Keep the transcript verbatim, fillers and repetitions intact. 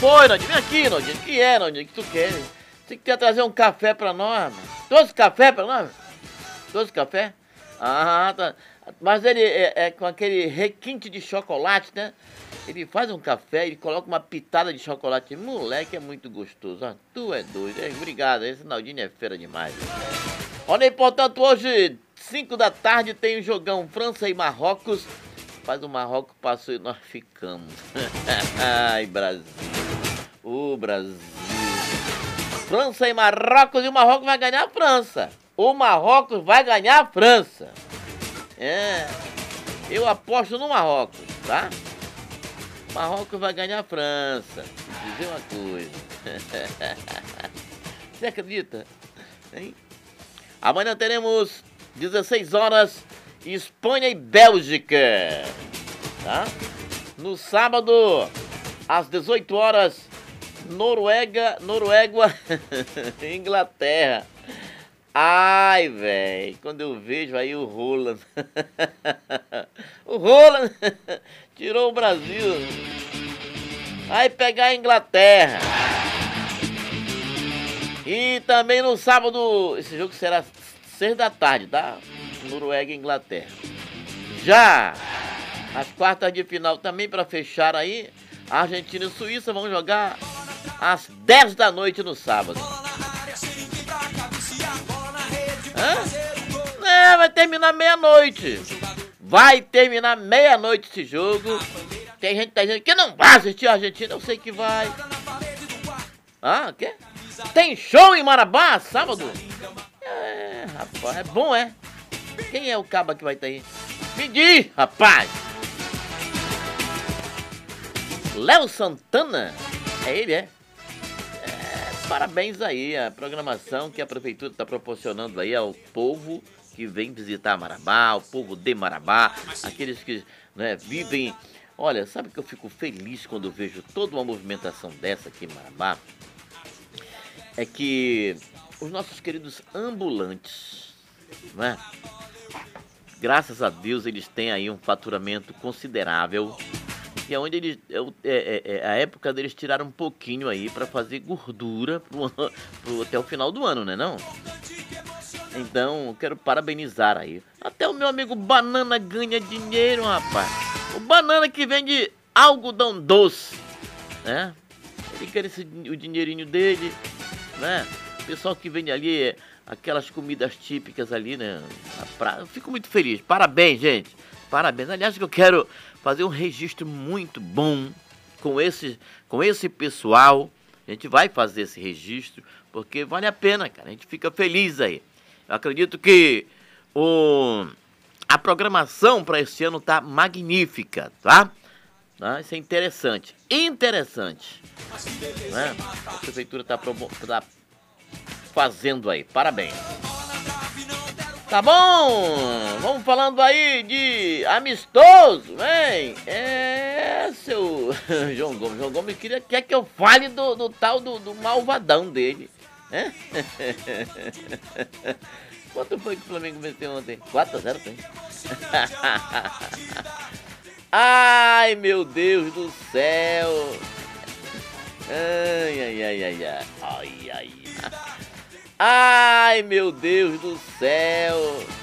foi, Nandinho? Vem aqui, Nandinho. O que é, Nandinho? O que tu quer? Você quer trazer um café pra nós, mano? Doze café pra nós? Doze café? Ah, tá. Mas ele é, é com aquele requinte de chocolate, né? Ele faz um café, ele coloca uma pitada de chocolate. Moleque, é muito gostoso. Ah, tu é doido. É, obrigado, esse Naldinho é fera demais. Olha aí, portanto, hoje, cinco da tarde, tem o jogão França e Marrocos. Faz o Marrocos passou e nós ficamos. Ai, Brasil. O Brasil. França e Marrocos, e o Marrocos vai ganhar a França. O Marrocos vai ganhar a França. É, eu aposto no Marrocos, tá? O Marrocos vai ganhar a França. Vou dizer uma coisa. Você acredita? Hein? Amanhã teremos dezesseis horas Espanha e Bélgica, tá? No sábado, às dezoito horas, Noruega, Noruega e Inglaterra. Ai, velho, quando eu vejo aí o Roland, o Roland tirou o Brasil, vai pegar a Inglaterra. E também no sábado, esse jogo será seis da tarde, tá? Noruega e Inglaterra. Já as quartas de final também para fechar aí, Argentina e Suíça vão jogar às dez da noite no sábado. Hã? É, vai terminar meia-noite. Vai terminar meia-noite esse jogo. Tem gente que tá dizendo que não vai assistir a Argentina, eu sei que vai. Ah, o quê? Tem show em Marabá sábado? É, rapaz, é bom, é? Quem é o caba que vai estar aí? Me diz, rapaz! Léo Santana? É ele, é? É, parabéns aí, a programação que a prefeitura está proporcionando aí ao povo que vem visitar Marabá, o povo de Marabá, aqueles que, né, vivem... Olha, sabe que eu fico feliz quando eu vejo toda uma movimentação dessa aqui em Marabá? É que os nossos queridos ambulantes, né? Graças a Deus eles têm aí um faturamento considerável. E é onde eles, é, é, é a época deles tiraram um pouquinho aí para fazer gordura pro, pro, até o final do ano, né não? Então, eu quero parabenizar aí. Até o meu amigo Banana ganha dinheiro, rapaz. O Banana que vende algodão doce, né? Ele quer esse, o dinheirinho dele, né? O pessoal que vende ali é aquelas comidas típicas ali, né? Na praia. Eu fico muito feliz. Parabéns, gente. Parabéns. Aliás, que eu quero fazer um registro muito bom com esse, com esse pessoal. A gente vai fazer esse registro porque vale a pena, cara. A gente fica feliz aí. Eu acredito que o, a programação para esse ano tá magnífica, tá? tá? Isso é interessante. Interessante. Né? A prefeitura tá, tá fazendo aí. Parabéns. Tá bom? Vamos falando aí de amistoso, hein? É, seu João Gomes. João Gomes queria, quer que eu fale do, do tal do, do malvadão dele, né? Quanto foi que o Flamengo venceu ontem? quatro a zero, tem? Ai, meu Deus do céu! Ai, ai, ai, ai, ai, ai, ai. Ai, meu Deus do céu!